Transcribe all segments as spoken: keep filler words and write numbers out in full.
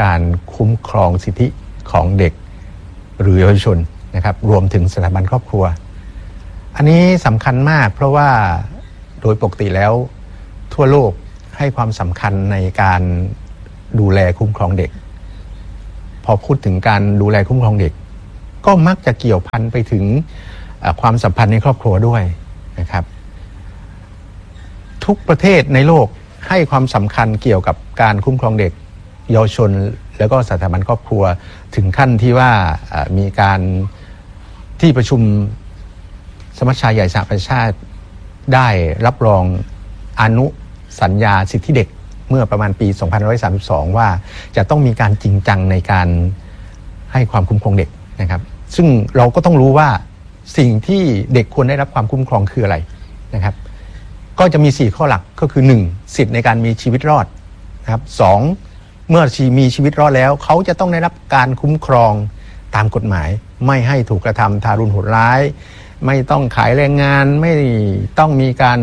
การคุ้มครองสิทธิของเด็กหรือเยาวชนนะครับรวมถึงสถาบันครอบครัวอันนี้สำคัญมากเพราะว่าโดยปกติแล้วทั่วโลกให้ความสำคัญในการดูแลคุ้มครองเด็กพอพูดถึงการดูแลคุ้มครองเด็กก็มักจะเกี่ยวพันไปถึงความสัมพันธ์ในครอบครัวด้วยนะครับทุกประเทศในโลกให้ความสำคัญเกี่ยวกับการคุ้มครองเด็กเยาวชนแล้วก็สถาบันครอบครัวถึงขั้นที่ว่ามีการที่ประชุมสมัชชาใหญ่สหประชาชาติได้รับรองอนุสัญญาสิทธิเด็กเมื่อประมาณปีสองพันห้าร้อยสามสิบสองว่าจะต้องมีการจริงจังในการให้ความคุ้มครองเด็กนะครับซึ่งเราก็ต้องรู้ว่าสิ่งที่เด็กควรได้รับความคุ้มครองคืออะไรนะครับก็จะมีสี่ข้อหลักก็คือหนึ่งสิทธิในการมีชีวิตรอดนะครับสองเมื่อมีชีวิตรอดแล้วเขาจะต้องได้รับการคุ้มครองตามกฎหมายไม่ให้ถูกกระทำทารุณโหดร้ายไม่ต้องขายแรงงานไม่ต้องมีการ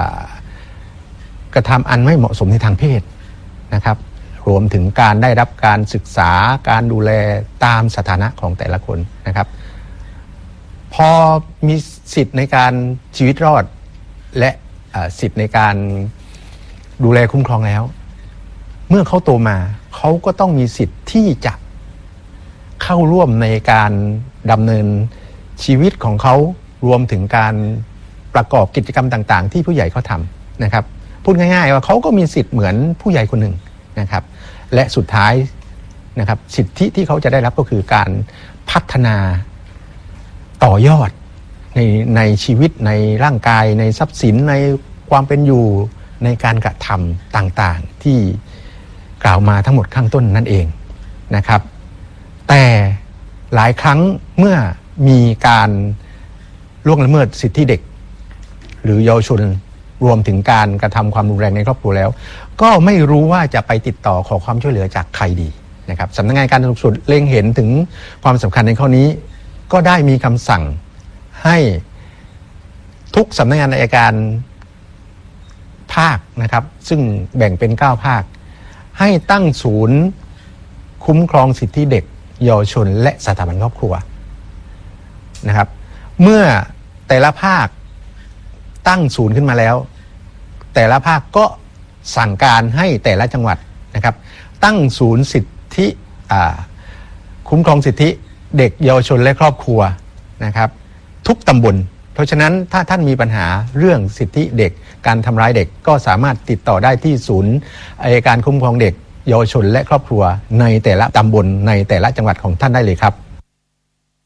กระทำอันไม่เหมาะสมในทางเพศนะครับรวมถึงการได้รับการศึกษาการดูแลตามสถานะของแต่ละคนนะครับพอมีสิทธิ์ในการชีวิตรอดและสิทธิ์ในการดูแลคุ้มครองแล้วเมื่อเขาโตมาเขาก็ต้องมีสิทธิ์ที่จะเข้าร่วมในการดำเนินชีวิตของเขารวมถึงการประกอบกิจกรรมต่างๆที่ผู้ใหญ่เขาทำนะครับพูดง่ายๆว่าเขาก็มีสิทธิ์เหมือนผู้ใหญ่คนหนึ่งนะครับและสุดท้ายนะครับสิทธิที่เขาจะได้รับก็คือการพัฒนาต่อยอดในในชีวิตในร่างกายในทรัพย์สินในความเป็นอยู่ในการกระทำต่างๆที่กล่าวมาทั้งหมดข้างต้นนั่นเองนะครับแต่หลายครั้งเมื่อมีการล่วงละเมิดสิทธิเด็กหรือเยาวชนรวมถึงการกระทำความรุนแรงในครอบครัวแล้วก็ไม่รู้ว่าจะไปติดต่อขอความช่วยเหลือจากใครดีนะครับสำนักงานการสูงสุดเล็งเห็นถึงความสำคัญในข้อนี้ก็ได้มีคำสั่งให้ทุกสำนักงานอัยการภาคนะครับซึ่งแบ่งเป็นเก้าภาคให้ตั้งศูนย์คุ้มครองสิทธิเด็กเยาวชนและสถาบันครอบครัวนะครับเมื่อแต่ละภาคตั้งศูนย์ขึ้นมาแล้วแต่ละภาคก็สั่งการให้แต่ละจังหวัดนะครับตั้งศูนย์สิทธิคุ้มครองสิทธิเด็กเยาวชนและครอบครัวนะครับทุกตำบลเพราะฉะนั้นถ้าท่านมีปัญหาเรื่องสิทธิเด็กการทำร้ายเด็กก็สามารถติดต่อได้ที่ศูนย์อัยการคุ้มครองเด็กเยาวชนและครอบครัวในแต่ละตำบลในแต่ละจังหวัดของท่านได้เลยครับ